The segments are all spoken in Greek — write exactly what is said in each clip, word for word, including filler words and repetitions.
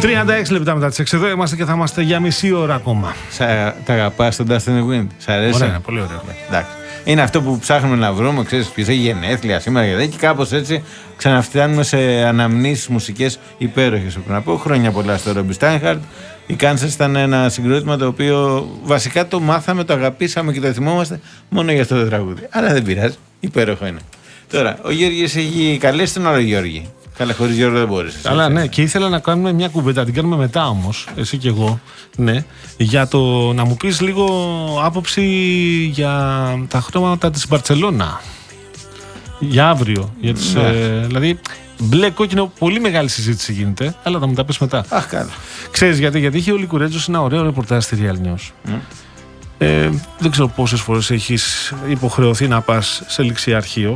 τριάντα έξι λεπτά μετά τις έξι εδώ είμαστε και θα είμαστε για μισή ώρα ακόμα. Σα, τα αγαπάς τον Dustin Wind, σ' αρέσει? Ωραία, πολύ ωραία. Εντάξει. Είναι αυτό που ψάχνουμε να βρούμε, ξέρεις ποιος έχει γενέθλια σήμερα και κάπως έτσι ξαναφτάνουμε σε αναμνήσεις μουσικές υπέροχες. Πρέπει να πω χρόνια πολλά στο Ρόμπι Στάινχαρτ. Η Kansas ήταν ένα συγκρότημα το οποίο βασικά το μάθαμε, το αγαπήσαμε και το θυμόμαστε μόνο για αυτό το τραγούδι. Αλλά δεν πειράζει, υπέροχο είναι. Τώρα, ο Γιώργης έχει καλέσει τον άλλο Γιώργη. Καλά, χωρίς Γιώργο δεν μπορείς. Καλά, ναι, και ήθελα να κάνουμε μια κουβέντα, την κάνουμε μετά όμως, εσύ και εγώ, ναι, για το να μου πεις λίγο άποψη για τα χρώματα της Μπαρτσελώνα. Για αύριο. Για τις, ναι. ε, δηλαδή, μπλε κόκκινο, πολύ μεγάλη συζήτηση γίνεται, αλλά θα μου τα πεις μετά. Αχ, καλά. Ξέρεις γιατί, γιατί είχε ο Λικουρέτζος ένα ωραίο ρεπορτάζ στη Real News. Mm. Ε, δεν ξέρω πόσες φορές έχεις υποχρεωθεί να πας σε ληξιαρχείο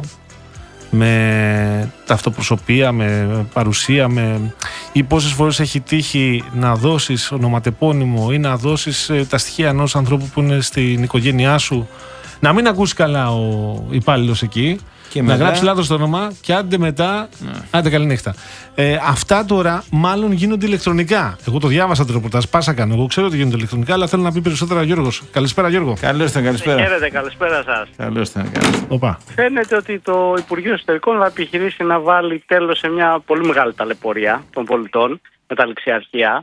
με ταυτοπροσωπία, με παρουσία, με... ή πόσες φορές έχει τύχει να δώσεις ονοματεπώνυμο ή να δώσεις ε, τα στοιχεία ενός ανθρώπου που είναι στην οικογένειά σου, να μην ακούσει καλά ο υπάλληλος εκεί, και να μετά... γράψει λάθος το όνομα και άντε μετά, ναι. άντε καλή νύχτα. Ε, αυτά τώρα μάλλον γίνονται ηλεκτρονικά. Εγώ το διάβασα το ρεπορτάζ, πάσα κάνω. Εγώ ξέρω ότι γίνονται ηλεκτρονικά, αλλά θέλω να πει περισσότερα Γιώργος. Καλησπέρα Γιώργο. Καλώς ήρθατε, καλησπέρα. Χαίρετε, καλησπέρα σας. Καλώς ήρθατε. Φαίνεται ότι το Υπουργείο Εσωτερικών θα επιχειρήσει να βάλει τέλος σε μια πολύ μεγάλη ταλαιπωρία των πολιτών με τα ληξιαρχεία.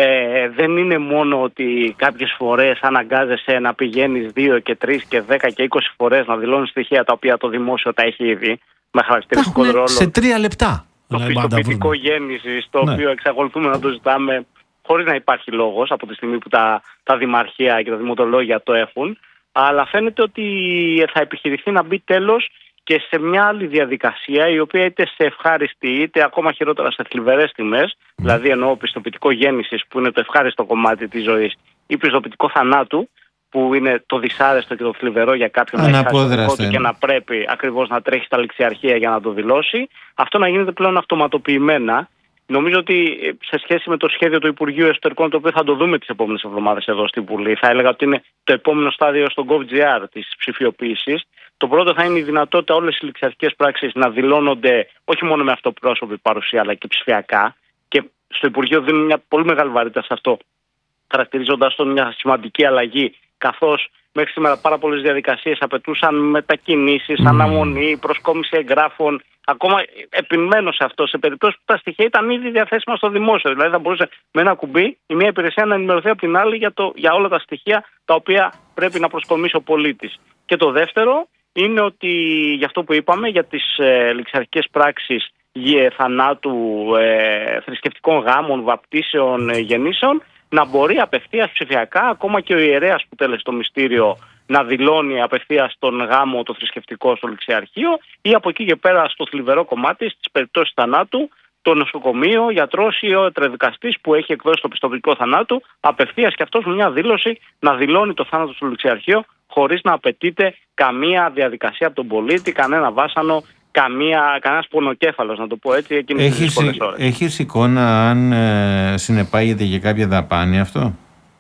Ε, δεν είναι μόνο ότι κάποιες φορές αναγκάζεσαι να πηγαίνεις δύο και τρεις και δέκα και είκοσι φορές να δηλώνεις στοιχεία τα οποία το δημόσιο τα έχει ήδη με χαρακτηριστικό ρόλο. Σε τρία λεπτά. Το πιστοποιητικό γέννησης, το ναι. οποίο εξακολουθούμε να το ζητάμε χωρίς να υπάρχει λόγος από τη στιγμή που τα, τα δημαρχεία και τα δημοτολόγια το έχουν. Αλλά φαίνεται ότι θα επιχειρηθεί να μπει τέλος και σε μια άλλη διαδικασία, η οποία είτε σε ευχάριστη είτε ακόμα χειρότερα σε θλιβερές τιμές, mm. δηλαδή εννοώ πιστοποιητικό γέννησης που είναι το ευχάριστο κομμάτι της ζωής, ή πιστοποιητικό θανάτου που είναι το δυσάρεστο και το θλιβερό για κάποιον να έχει χάσει το δικό του και να πρέπει ακριβώς να τρέχει στα ληξιαρχεία για να το δηλώσει. Αυτό να γίνεται πλέον αυτοματοποιημένα. Νομίζω ότι σε σχέση με το σχέδιο του Υπουργείου Εσωτερικών, το οποίο θα το δούμε τις επόμενες εβδομάδες εδώ στην Βουλή, θα έλεγα ότι είναι το επόμενο στάδιο στο GovGR της ψηφιοποίησης. Το πρώτο θα είναι η δυνατότητα όλες οι ληξιαρχικές πράξεις να δηλώνονται όχι μόνο με αυτοπρόσωπη παρουσία, αλλά και ψηφιακά. Και στο Υπουργείο δίνουν μια πολύ μεγάλη βαρύτητα σε αυτό, χαρακτηρίζοντας το μια σημαντική αλλαγή, καθώς μέχρι σήμερα πάρα πολλές διαδικασίες απαιτούσαν μετακινήσεις, mm. αναμονή, προσκόμιση εγγράφων. Ακόμα επιμένω σε αυτό, σε περίπτωση που τα στοιχεία ήταν ήδη διαθέσιμα στο δημόσιο. Δηλαδή θα μπορούσε με ένα κουμπί η μία υπηρεσία να ενημερωθεί από την άλλη για, το, για όλα τα στοιχεία τα οποία πρέπει να προσκομίσει ο πολίτης. Και το δεύτερο είναι ότι για αυτό που είπαμε, για τις ε, ληξιαρχικές πράξεις ε, θανάτου, ε, θρησκευτικών γάμων, βαπτίσεων, ε, γεννήσεων, να μπορεί απευθείας ψηφιακά, ακόμα και ο ιερέας που τέλεσε το μυστήριο, να δηλώνει απευθείας τον γάμο το θρησκευτικό στο ληξιαρχείο, ή από εκεί και πέρα στο θλιβερό κομμάτι, στις περιπτώσεις θανάτου, το νοσοκομείο, ο γιατρός ή ο ετρεδικαστής που έχει εκδώσει το πιστοποιητικό θανάτου, απευθείας και αυτός με μια δήλωση να δηλώνει το θάνατο στο ληξιαρχείο, χωρίς να απαιτείται καμία διαδικασία από τον πολίτη, κανένα βάσανο, καμία, κανένας πονοκέφαλος, να το πω έτσι, εκείνες τις δύσκολες ώρες. Έχεις εικόνα αν ε, συνεπάγεται για κάποια δαπάνη αυτό?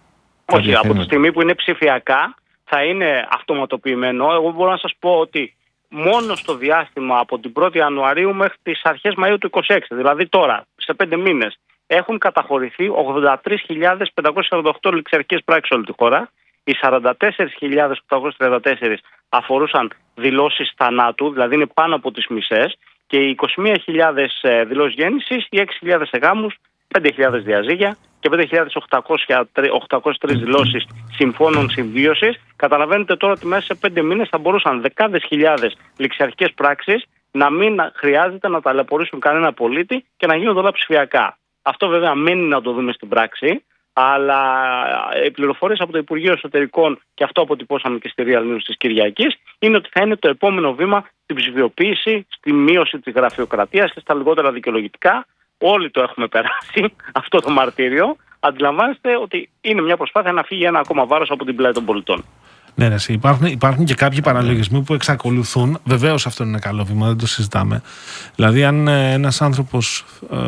Όχι, από τη στιγμή που είναι ψηφιακά θα είναι αυτοματοποιημένο. Εγώ μπορώ να σας πω ότι μόνο στο διάστημα από την πρώτη Ιανουαρίου μέχρι τις αρχές Μαΐου του είκοσι έξι, δηλαδή τώρα, σε πέντε μήνες, έχουν καταχωρηθεί ογδόντα τρεις χιλιάδες πεντακόσιες σαράντα οκτώ ληξιαρχικές πράξεις όλη τη χώρα. Οι σαράντα τέσσερις χιλιάδες οκτακόσιες τριάντα τέσσερα αφορούσαν δηλώσεις θανάτου, δηλαδή είναι πάνω από τις μισές, και οι είκοσι μία χιλιάδες δηλώσεις γέννησης, οι έξι χιλιάδες γάμους, πέντε χιλιάδες διαζύγια και πέντε χιλιάδες οκτακόσιες τρεις δηλώσεις συμφώνων συμβίωσης. Καταλαβαίνετε τώρα ότι μέσα σε πέντε μήνες θα μπορούσαν δεκάδες χιλιάδες ληξιαρχικές πράξεις να μην χρειάζεται να ταλαιπωρήσουν κανένα πολίτη και να γίνονται όλα ψηφιακά. Αυτό βέβαια μένει να το δούμε στην πράξη, αλλά οι πληροφορίες από το Υπουργείο Εσωτερικών, και αυτό αποτυπώσαμε και στη Real News της Κυριακής, είναι ότι θα είναι το επόμενο βήμα στην ψηφιοποίηση, στη μείωση της γραφειοκρατίας και στα λιγότερα δικαιολογητικά. Όλοι το έχουμε περάσει αυτό το μαρτύριο. Αντιλαμβάνεστε ότι είναι μια προσπάθεια να φύγει ένα ακόμα βάρος από την πλάτη των πολιτών. Ναι, ναι, υπάρχουν, υπάρχουν και κάποιοι παραλογισμοί που εξακολουθούν. Βεβαίως αυτό είναι ένα καλό βήμα, δεν το συζητάμε. Δηλαδή, αν ένας άνθρωπος,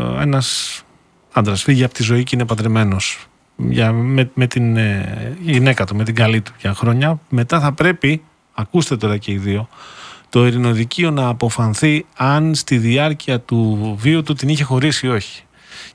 ένας άντρας φύγει από τη ζωή και είναι παντρεμένος για, με, με την ε, γυναίκα του, με την καλή του για χρόνια, μετά θα πρέπει, ακούστε τώρα και οι δύο, το ειρηνοδικείο να αποφανθεί αν στη διάρκεια του βίου του την είχε χωρίσει ή όχι.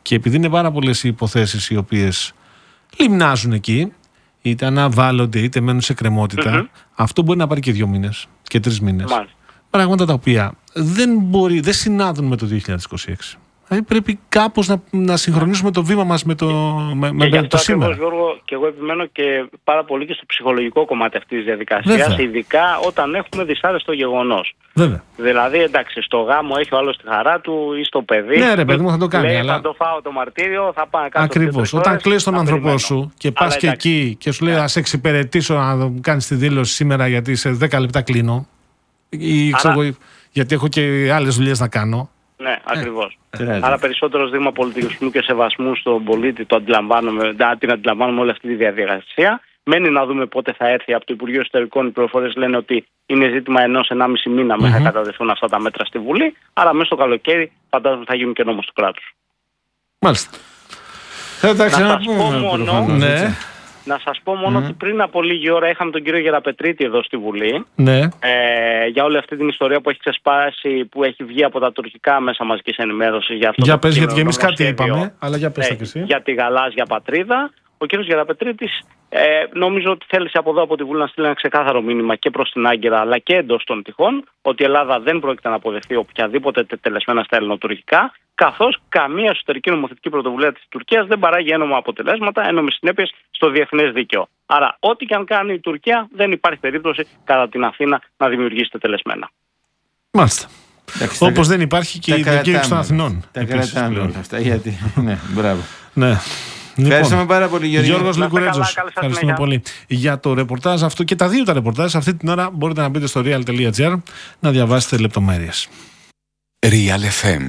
Και επειδή είναι πάρα πολλές οι υποθέσεις οι οποίες λιμνάζουν εκεί, είτε αναβάλλονται είτε μένουν σε κρεμότητα, mm-hmm. αυτό μπορεί να πάρει και δύο μήνες και τρεις μήνες. Μάλιστα. Πράγματα τα οποία δεν, μπορεί, δεν συνάδουν με το δύο χιλιάδες είκοσι έξι. Δηλαδή πρέπει κάπως να, να συγχρονίσουμε το βήμα μας με το, με, με, με το σήμερα. Ακριβώς, Γιώργο, και εγώ επιμένω και πάρα πολύ και στο ψυχολογικό κομμάτι αυτής της διαδικασίας, ειδικά όταν έχουμε δυσάρεστο γεγονός. Βέβαια. Δηλαδή, εντάξει, στο γάμο έχει ο άλλος τη χαρά του ή στο παιδί. Ναι, ρε παιδί μου, θα το κάνει. Λέει, αλλά... θα το φάω το μαρτύριο, θα πάω να κάνω. Ακριβώς. Όταν κλείσει τον άνθρωπό σου και πας και εκεί και σου λέει, ας εξυπηρετήσω να κάνεις τη δήλωση σήμερα γιατί σε δέκα λεπτά κλείνω. Ή ξέρω εγώ, γιατί έχω και άλλες δουλειές να κάνω. Ναι, ακριβώς. Ε, Άρα περισσότερο δείγμα πολιτισμού και σεβασμού στον πολίτη, το αντιλαμβάνομαι, την αντιλαμβάνομαι όλη αυτή τη διαδικασία. Μένει να δούμε πότε θα έρθει από το Υπουργείο Εσωτερικών. Οι πληροφορίες λένε ότι είναι ζήτημα ενός ενάμιση μήνα μέχρι mm-hmm. να καταδεθούν αυτά τα μέτρα στη Βουλή. Άρα μέσα στο καλοκαίρι φαντάζομαι θα γίνουν και νόμος του κράτους. Μάλιστα. Θα τα ξαναπούμε. Ναι. Να σας πω μόνο mm. ότι πριν από λίγη ώρα είχαμε τον κύριο Γεραπετρίτη εδώ στη Βουλή ναι. ε, για όλη αυτή την ιστορία που έχει ξεσπάσει, που έχει βγει από τα τουρκικά μέσα μαζικής ενημέρωσης. Για, αυτό για το πες, γιατί και εμείς κάτι είπαμε, αλλά για πες ε, τα και εσύ. Για τη γαλάζια πατρίδα. Ο κύριος Γεραπετρίτης ε, νομίζω ότι θέλησε από εδώ από τη Βουλή να στείλει ένα ξεκάθαρο μήνυμα και προς την Άγκυρα αλλά και εντός των τυχών ότι η Ελλάδα δεν πρόκειται να αποδεχθεί οποιαδήποτε τελεσμένα στα ελληνοτουρκικά, καθώς καμία εσωτερική νομοθετική πρωτοβουλία της Τουρκίας δεν παράγει ένομα αποτελέσματα, ένομες συνέπειες στο διεθνές δίκαιο. Άρα, ό,τι και αν κάνει η Τουρκία, δεν υπάρχει περίπτωση κατά την Αθήνα να δημιουργήσει τελεσμένα. Μάλιστα. Όπως δεν υπάρχει και η διακήρυξη των Αθηνών. Τα κρατάμε όλα αυτά. Γιατί. Ναι, μπράβο. Ναι. Ευχαριστούμε λοιπόν, πάρα πολύ, Γιώργο. Γιώργος Λικουρέτζος. Ευχαριστούμε πολύ για το ρεπορτάζ αυτό και τα δύο τα ρεπορτάζ. Αυτή την ώρα μπορείτε να μπείτε στο real τελεία gr να διαβάσετε λεπτομέρειες. Real εφ εμ.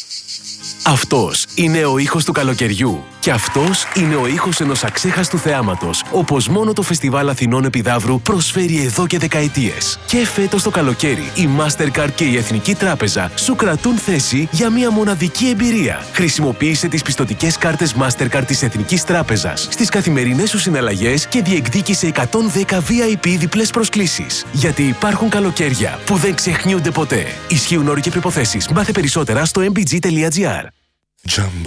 Αυτός είναι ο ήχος του καλοκαιριού. Και αυτός είναι ο ήχος ενός αξέχαστου θεάματος, όπως μόνο το Φεστιβάλ Αθηνών Επιδαύρου προσφέρει εδώ και δεκαετίες. Και φέτος το καλοκαίρι, η Mastercard και η Εθνική Τράπεζα σου κρατούν θέση για μια μοναδική εμπειρία. Χρησιμοποίησε τις πιστωτικές κάρτες Mastercard της Εθνικής Τράπεζας στις καθημερινές σου συναλλαγές και διεκδίκησε εκατόν δέκα βι άι πι διπλές προσκλήσεις. Γιατί υπάρχουν καλοκαίρια που δεν ξεχνιούνται ποτέ. Ισχύουν όροι και προϋποθέσεις. Μάθε περισσότερα στο εμ μπι τζι τελεία τζι άρ.